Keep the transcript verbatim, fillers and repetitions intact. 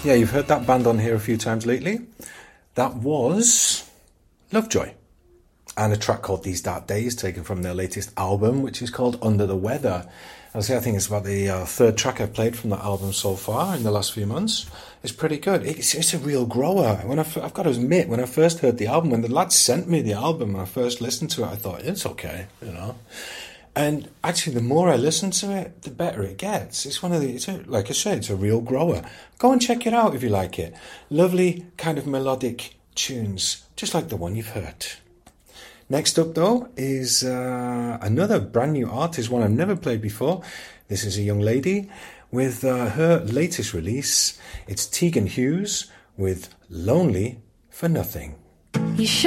Yeah, you've heard that band on here a few times lately. That was Lovejoy. And a track called These Dark Days, taken from their latest album, which is called Under the Weather. I say I think it's about the uh, third track I've played from that album so far in the last few months. It's pretty good. It's, it's a real grower. When I f- I've got to admit, when I first heard the album, when the lads sent me the album, when I first listened to it, I thought, it's okay, you know. And actually, the more I listen to it, the better it gets. It's one of the, it's a, like I said, it's a real grower. Go and check it out if you like it. Lovely kind of melodic tunes, just like the one you've heard. Next up, though, is uh, another brand new artist, one I've never played before. This is a young lady with uh, her latest release. It's Tegan Hughes with Lonely for Nothing. You